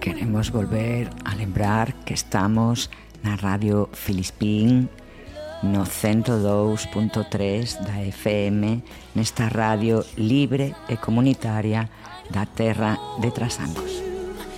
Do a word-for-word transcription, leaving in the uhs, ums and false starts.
Queremos volver a lembrar que estamos na Radio Filispín no cento dous punto tres da F M, nesta radio libre e comunitaria da terra de Trasangos.